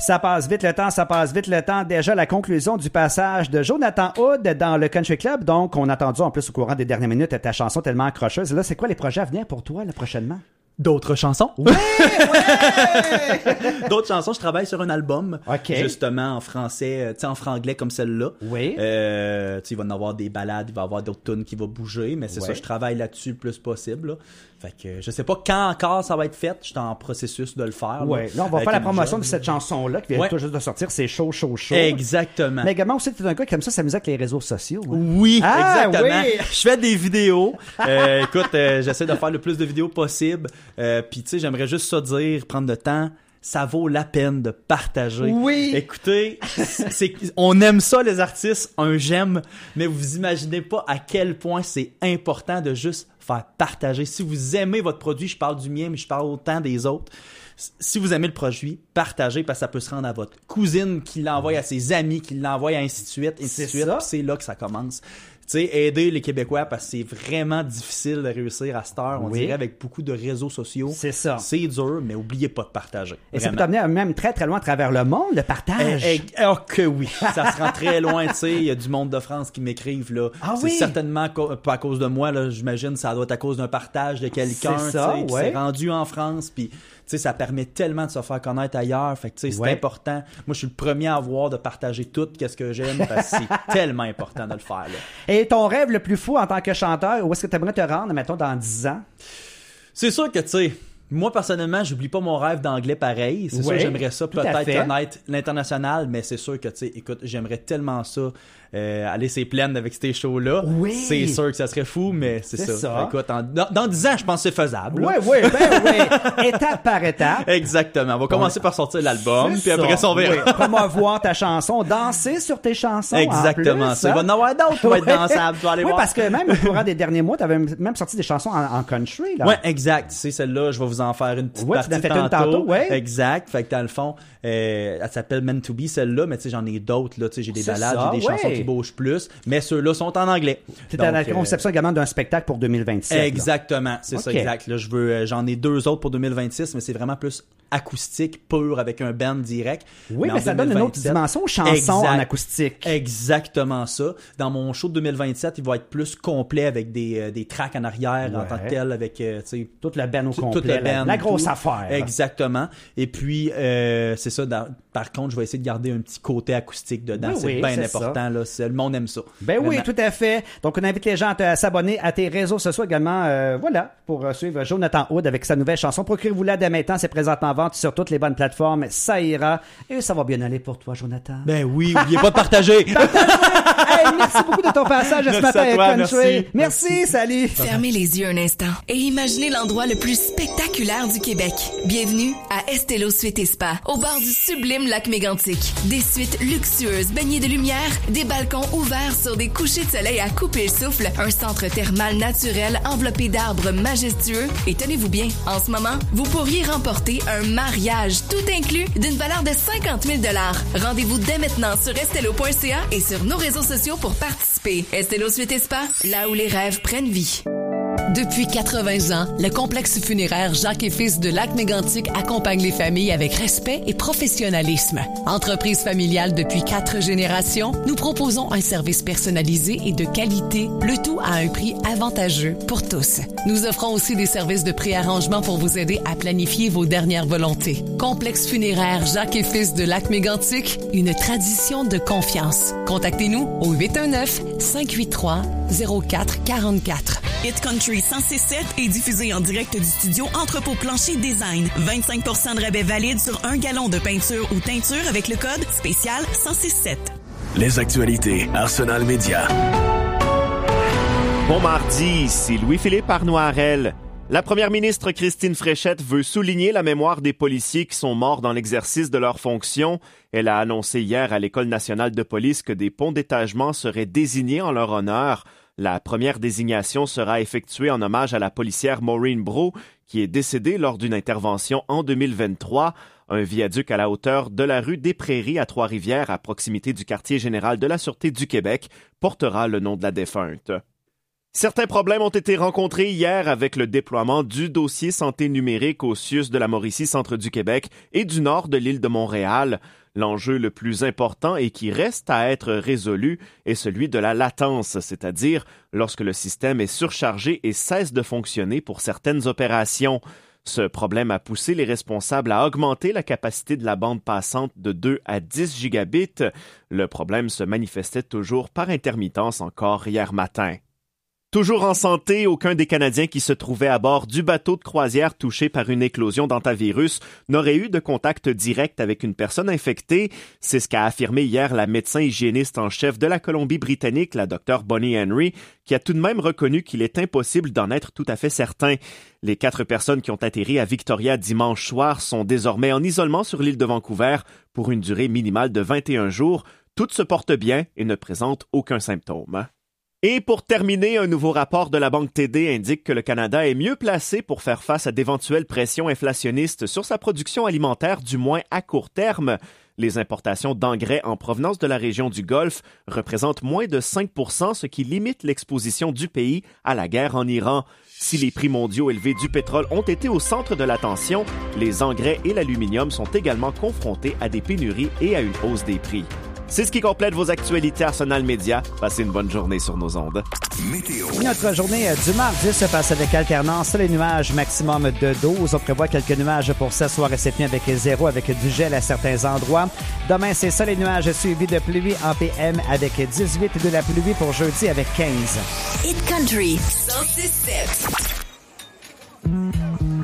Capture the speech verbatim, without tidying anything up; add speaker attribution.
Speaker 1: Ça passe vite le temps, ça passe vite le temps. Déjà la conclusion du passage de Jonathan Hood dans le Country Club. Donc, on a entendu en plus au courant des dernières minutes ta chanson tellement accrocheuse. Là, c'est quoi les projets à venir pour toi là, prochainement?
Speaker 2: D'autres chansons.
Speaker 1: Ouais, ouais!
Speaker 2: D'autres chansons. Je travaille sur un album,
Speaker 1: okay.
Speaker 2: justement en français, tu sais, en franglais comme celle-là.
Speaker 1: Oui.
Speaker 2: Euh, tu sais, il va y avoir des ballades, il va y avoir d'autres tunes qui vont bouger, mais c'est
Speaker 1: ouais.
Speaker 2: ça, je travaille là-dessus le plus possible. Là. Fait que je sais pas quand encore ça va être fait. Je suis en processus de le faire.
Speaker 1: Ouais. Là, on va faire la promotion de cette chanson-là qui vient
Speaker 2: ouais.
Speaker 1: tout juste de sortir. C'est chaud, chaud, chaud.
Speaker 2: Exactement.
Speaker 1: Mais également aussi, tu es un gars qui aime ça s'amuser avec les réseaux sociaux. Hein?
Speaker 2: Oui,
Speaker 1: ah,
Speaker 2: exactement.
Speaker 1: Oui.
Speaker 2: Je fais des vidéos. Euh, écoute, euh, j'essaie de faire le plus de vidéos possible. Euh, Puis tu sais, j'aimerais juste ça dire, prendre le temps. Ça vaut la peine de partager.
Speaker 1: Oui.
Speaker 2: Écoutez, c'est, on aime ça les artistes, un j'aime, mais vous imaginez pas à quel point c'est important de juste faire partager. Si vous aimez votre produit, je parle du mien, mais je parle autant des autres. Si vous aimez le produit, partagez parce que ça peut se rendre à votre cousine qui l'envoie à ses amis, qui l'envoie ainsi de suite, ainsi de suite. Puis c'est là que ça commence. Tu sais, aider les Québécois parce que c'est vraiment difficile de réussir à cette heure, on oui. dirait, avec beaucoup de réseaux sociaux.
Speaker 1: C'est ça.
Speaker 2: C'est dur, mais oubliez pas de partager.
Speaker 1: Et
Speaker 2: vraiment.
Speaker 1: ça peut t'amener même très, très loin à travers le monde, le partage.
Speaker 2: Eh, eh, oh que oui, ça se rend très loin, tu sais. Il y a du monde de France qui m'écrivent, là.
Speaker 1: Ah
Speaker 2: c'est
Speaker 1: oui?
Speaker 2: certainement pas à cause de moi, là. J'imagine ça doit être à cause d'un partage de quelqu'un,
Speaker 1: c'est ça,
Speaker 2: tu sais,
Speaker 1: ouais.
Speaker 2: qui s'est rendu en France, puis... Tu sais, ça permet tellement de se faire connaître ailleurs. Fait que, tu sais, c'est
Speaker 1: ouais.
Speaker 2: important. Moi, je suis le premier à avoir de partager tout qu'est-ce que j'aime parce que c'est tellement important de le faire, là.
Speaker 1: Et ton rêve le plus fou en tant que chanteur, où est-ce que tu aimerais te rendre, mettons, dans dix ans?
Speaker 2: C'est sûr que, tu sais, moi, personnellement, j'oublie pas mon rêve d'anglais pareil. C'est
Speaker 1: ouais,
Speaker 2: sûr, j'aimerais ça peut-être connaître l'international, mais c'est sûr que, tu sais, écoute, j'aimerais tellement ça, euh, aller ses plaines avec ces shows-là.
Speaker 1: Oui.
Speaker 2: C'est sûr que ça serait fou, mais c'est, c'est ça.
Speaker 1: ça.
Speaker 2: Écoute, en, dans, dans dix ans, je pense que c'est faisable.
Speaker 1: Oui, oui, ben oui. Étape par étape.
Speaker 2: Exactement. On va commencer ouais. par sortir l'album, puis après ça, on verra.
Speaker 1: Oui. Promouvoir ta chanson, danser sur tes chansons.
Speaker 2: Exactement.
Speaker 1: En plus,
Speaker 2: ça. Il va y en avoir d'autres qui vont être dansables. Tu vas aller
Speaker 1: oui,
Speaker 2: voir.
Speaker 1: parce que même au courant des derniers mois, tu avais même sorti des chansons en, en country. Là.
Speaker 2: Oui, exact. C'est celle-là, je vais vous en faire une petite
Speaker 1: ouais,
Speaker 2: partie
Speaker 1: tu fait
Speaker 2: tantôt.
Speaker 1: Une tantôt ouais.
Speaker 2: Exact. Fait que dans le fond, euh, elle s'appelle Meant to Be, celle-là, mais tu sais, j'en ai d'autres, là. Tu sais, j'ai des
Speaker 1: c'est
Speaker 2: ballades,
Speaker 1: ça,
Speaker 2: j'ai des
Speaker 1: ouais.
Speaker 2: chansons qui bougent plus, mais ceux-là sont en anglais.
Speaker 1: C'est à la conception euh... également d'un spectacle pour deux mille vingt-sept.
Speaker 2: Exactement. Là. C'est okay. ça, exact. Là, je veux, euh, j'en ai deux autres pour deux mille vingt-six, mais c'est vraiment plus acoustique, pur, avec un band direct.
Speaker 1: Oui, mais, mais ça
Speaker 2: deux mille vingt-sept,
Speaker 1: donne une autre dimension aux chansons exact, en acoustique.
Speaker 2: Exactement ça. Dans mon show de deux mille vingt-sept, il va être plus complet avec des, euh, des tracks en arrière ouais. en tant que tel, avec euh, tu sais,
Speaker 1: toute la band au
Speaker 2: tout,
Speaker 1: complet,
Speaker 2: toute la,
Speaker 1: la,
Speaker 2: band,
Speaker 1: la grosse
Speaker 2: tout.
Speaker 1: affaire.
Speaker 2: Exactement. Et puis, euh, c'est ça, dans, par contre, je vais essayer de garder un petit côté acoustique dedans.
Speaker 1: Oui,
Speaker 2: c'est
Speaker 1: oui,
Speaker 2: bien
Speaker 1: c'est
Speaker 2: important. Là, c'est, le monde aime ça.
Speaker 1: Ben vraiment. Oui, tout à fait. Donc, on invite les gens à, te, à s'abonner à tes réseaux sociaux également. Euh, voilà, pour euh, suivre Jonathan Hood avec sa nouvelle chanson. Procurez-vous-la dès maintenant. C'est présentement en vente sur toutes les bonnes plateformes. Ça ira. Et ça va bien aller pour toi, Jonathan.
Speaker 2: Ben oui, n'oubliez pas de partager.
Speaker 1: Hey, merci beaucoup de ton passage ce matin avec Country. Merci.
Speaker 2: merci,
Speaker 1: salut.
Speaker 3: Fermez les yeux un instant et imaginez l'endroit le plus spectaculaire du Québec. Bienvenue à Estelo Suite et Spa, au bord du sublime lac Mégantic. Des suites luxueuses, baignées de lumière, des balcons ouverts sur des couchers de soleil à couper le souffle, un centre thermal naturel enveloppé d'arbres majestueux. Et tenez-vous bien, en ce moment, vous pourriez remporter un mariage tout inclus d'une valeur de cinquante mille dollars. Rendez-vous dès maintenant sur estelo point c a et sur nos réseaux sociaux pour participer. Estelo Suite et Spa, là où les rêves prennent vie.
Speaker 4: Depuis quatre-vingts ans, le complexe funéraire Jacques et Fils de Lac-Mégantic accompagne les familles avec respect et professionnalisme. Entreprise familiale depuis quatre générations, nous proposons un service personnalisé et de qualité, le tout à un prix avantageux pour tous. Nous offrons aussi des services de préarrangement pour vous aider à planifier vos dernières volontés. Complexe funéraire Jacques et Fils de Lac-Mégantic, une tradition de confiance. Contactez-nous au huit un neuf, cinq huit trois, zéro quatre quatre quatre.
Speaker 5: Hit Country cent six sept est diffusé en direct du studio Entrepôt Plancher Design. vingt-cinq pour cent de rabais valide sur un gallon de peinture ou teinture avec le code spécial cent six sept.
Speaker 6: Les actualités Arsenal Média.
Speaker 7: Bon mardi, ici Louis-Philippe Arnoirel. La première ministre Christine Fréchette veut souligner la mémoire des policiers qui sont morts dans l'exercice de leurs fonctions. Elle a annoncé hier à l'École nationale de police que des ponts d'étagement seraient désignés en leur honneur. La première désignation sera effectuée en hommage à la policière Maureen Brault, qui est décédée lors d'une intervention en deux mille vingt-trois. Un viaduc à la hauteur de la rue des Prairies à Trois-Rivières, à proximité du quartier général de la Sûreté du Québec, portera le nom de la défunte. Certains problèmes ont été rencontrés hier avec le déploiement du dossier santé numérique au C I U S de la Mauricie, centre du Québec et du nord de l'île de Montréal. L'enjeu le plus important et qui reste à être résolu est celui de la latence, c'est-à-dire lorsque le système est surchargé et cesse de fonctionner pour certaines opérations. Ce problème a poussé les responsables à augmenter la capacité de la bande passante de deux à dix gigabits. Le problème se manifestait toujours par intermittence encore hier matin. Toujours en santé, aucun des Canadiens qui se trouvaient à bord du bateau de croisière touché par une éclosion d'hantavirus n'aurait eu de contact direct avec une personne infectée. C'est ce qu'a affirmé hier la médecin hygiéniste en chef de la Colombie-Britannique, la docteure Bonnie Henry, qui a tout de même reconnu qu'il est impossible d'en être tout à fait certain. Les quatre personnes qui ont atterri à Victoria dimanche soir sont désormais en isolement sur l'île de Vancouver pour une durée minimale de vingt et un jours. Toutes se portent bien et ne présentent aucun symptôme. Et pour terminer, un nouveau rapport de la Banque T D indique que le Canada est mieux placé pour faire face à d'éventuelles pressions inflationnistes sur sa production alimentaire, du moins à court terme. Les importations d'engrais en provenance de la région du Golfe représentent moins de cinq pour cent, ce qui limite l'exposition du pays à la guerre en Iran. Si les prix mondiaux élevés du pétrole ont été au centre de l'attention, les engrais et l'aluminium sont également confrontés à des pénuries et à une hausse des prix. C'est ce qui complète vos actualités Arsenal Média. Passez une bonne journée sur nos ondes.
Speaker 1: Météo. Notre journée du mardi se passe avec alternance. Les nuages maximum de douze. On prévoit quelques nuages pour ce soir et cette nuit avec zéro, avec du gel à certains endroits. Demain, c'est ça, les nuages suivis de pluie en P M avec dix-huit, de la pluie pour jeudi avec quinze.
Speaker 3: Hit Country cent six sept.